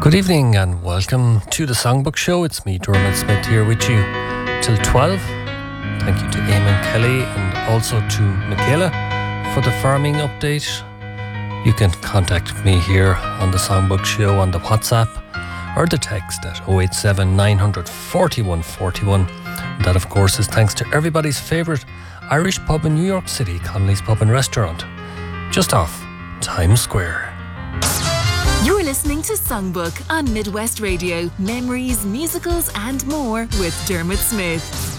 Good evening and welcome to the Songbook Show. It's me, Dermot Smith, here with you till 12. Thank you to Eamon Kelly and also to Michaela for the farming update. You can contact me here on the Songbook Show on the WhatsApp or the text at 087 900 4141. That, of course, is thanks to everybody's favourite Irish pub in New York City, Connolly's Pub and Restaurant, just off Times Square. You're listening to Songbook on Midwest Radio. Memories, musicals and more with Dermot Smith.